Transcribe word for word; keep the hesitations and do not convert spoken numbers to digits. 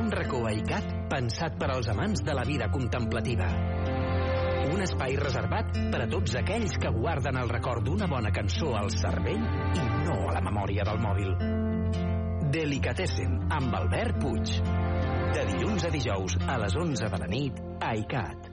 un racó a ICAT pensat per als amants de la vida contemplativa. Un espai reservat per a tots aquells que guarden el record d'una bona cançó al cervell i no a la memòria del mòbil. Delicatessen, amb Albert Puig. De dilluns a dijous, a les onze de la nit, a ICAT.